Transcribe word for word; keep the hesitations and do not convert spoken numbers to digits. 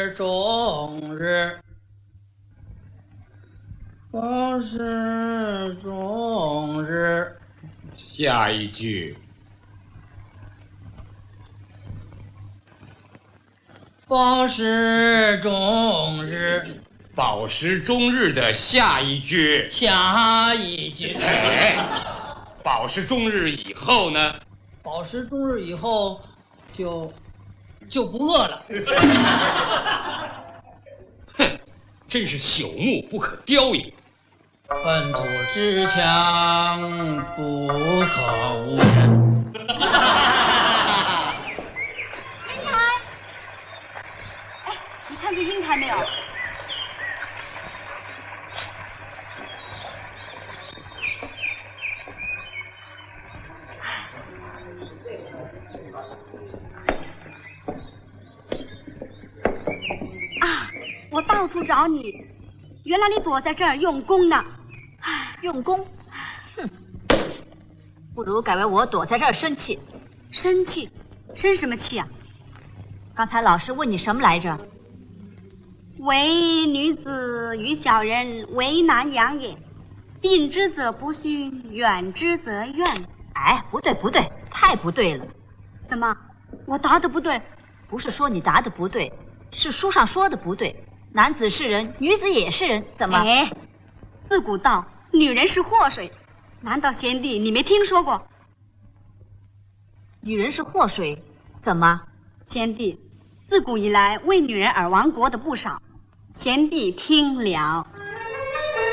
是终日，方是终日。 下一句。 方是终日。 饱食终日的下一句。 下一句。 哎，饱食终日以后呢？ 饱食终日以后就就不饿了。 哼，真是朽木不可雕也。 粪土之墙不可无人。 英台，哎，你看见英台没有？啊，我到处找你，原来你躲在这儿用功呢。 用功？哼，不如改为我躲在这儿生气。 生气？生什么气啊？ 刚才老师问你什么来着？ 唯女子与小人为难养也，近之则不逊，远之则怨。 哎，不对不对，太不对了。 怎么，我答的不对？ 不是说你答的不对，是书上说的不对。男子是人，女子也是人，怎么？ 哎，自古道女人是祸水，难道贤弟你没听说过？ 女人是祸水，怎么？ 贤弟，自古以来为女人而亡国的不少，贤弟听了。